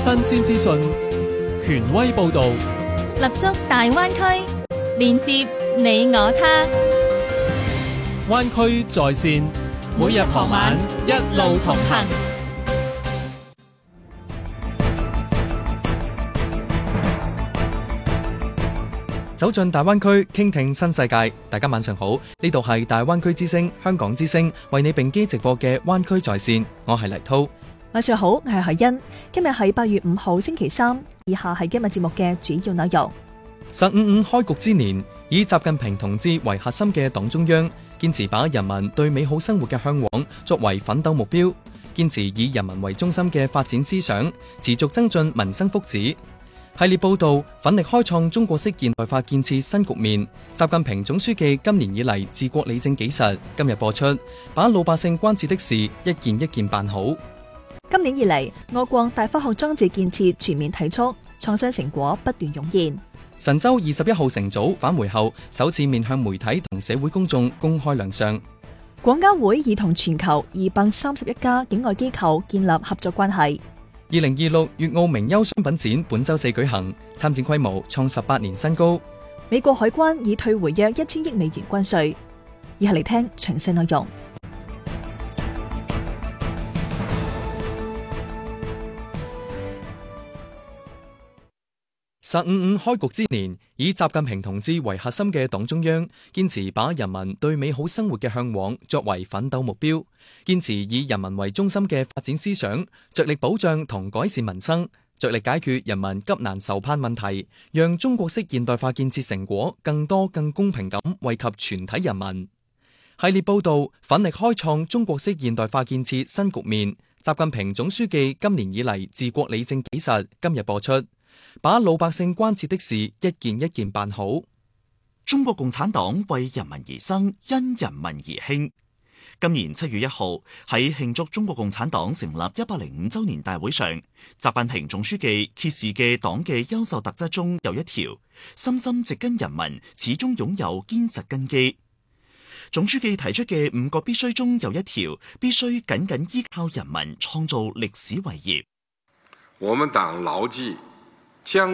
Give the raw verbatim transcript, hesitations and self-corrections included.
新鮮資訊，權威報導， 立足大灣區，連接你我他。 灣區在線，每日傍晚一路同行。 走進大灣區，傾聽新世界。大家晚上好，呢度係大灣區之聲、香港之聲為你並機直播嘅灣區在線，我係黎濤。 晚上好，我係海欣。今日係八月五號星期三，以下係今日節目嘅主要內容。 十五五開局之年，以習近平同志為核心嘅黨中央，堅持把人民對美好生活嘅向往作為奮鬥目標，堅持以人民為中心嘅發展思想，持續增進民生福祉。系列報道奮力開創中國式現代化建設新局面。習近平總書記今年以嚟治國理政紀實，今日播出，把老百姓關切的事一件一件辦好。 今年以嚟，我國大科學裝置建設全面提速，創新成果不斷湧現。 神舟二十一號乘組返回後，首次面向媒體同社會公眾公開亮相。 廣交會已同全球二百三十一家境外機構建立合作關係。 二零二六粵澳名優商品展本周四舉行，參展規模創十八年新高。 美國海關已退回約一千億美元關稅。以下嚟聽詳細內容。 十五五開局之年，以習近平同志為核心嘅黨中央，堅持把人民對美好生活嘅向往作為奮鬥目標，堅持以人民為中心嘅發展思想，着力保障同改善民生，着力解決人民急難愁盼問題，讓中國式現代化建設成果更多更公平咁惠及全體人民。系列報道奮力開創中國式現代化建設新局面。習近平總書記今年以嚟治國理政紀實，今日播出，把老百姓關切的事一件一件辦好。 中國共產黨為人民而生，因人民而興。今年七月一號喺慶祝中國共產黨成立一百零五周年大會上，習近平總書記揭示嘅黨嘅優秀特質中有一條：深深植根人民，始終擁有堅實根基。總書記提出嘅五個必須中有一條：必須緊緊依靠人民，創造歷史偉業。 我們黨牢記將